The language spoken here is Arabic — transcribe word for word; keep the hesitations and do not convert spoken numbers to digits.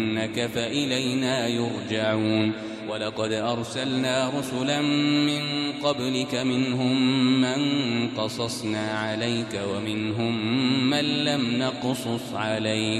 إنك فإلينا يرجعون ولقد أرسلنا رسلا من قبلك منهم من قصصنا عليك ومنهم من لم نقصص عليك